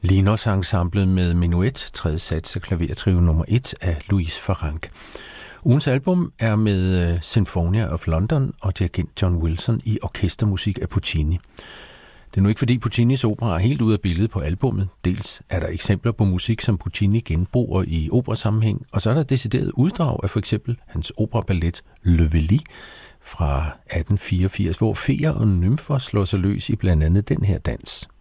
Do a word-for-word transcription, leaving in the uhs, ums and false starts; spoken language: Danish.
Linos-ensemblet med Menuet, tredje sats af klavertrio nummer et af Louise Farrenc. Ugens album er med Sinfonia of London og dirigent John Wilson i orkestermusik af Puccini. Det er nu ikke fordi Puccinis opera er helt ude af billedet på albummet. Dels er der eksempler på musik, som Puccini genbruger i operasammenhæng, og så er der decideret uddrag af for eksempel hans operaballet Le Velli fra atten fireogfirs, hvor feer og nymfer slår sig løs i blandt andet den her dans.